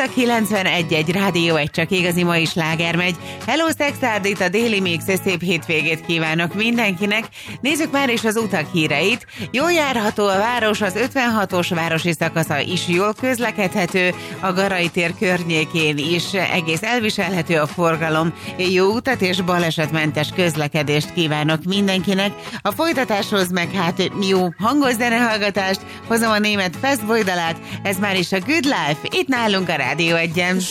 a 91.1 Rádió Egy, csak igazi mai sláger megy. Hello Sexárd, itt a Daily Mix, szép hétvégét kívánok mindenkinek. Nézzük már is az utak híreit. Jól járható a város, az 56-os városi szakasza is jól közlekedhető, a Garai tér környékén is egész elviselhető a forgalom. Jó utat és balesetmentes közlekedést kívánok mindenkinek. A folytatáshoz meg hát jó hangos zenehallgatást, hozom a német Festboydalát, ez már is a Good Life, itt nálunk a Rádió Egyen.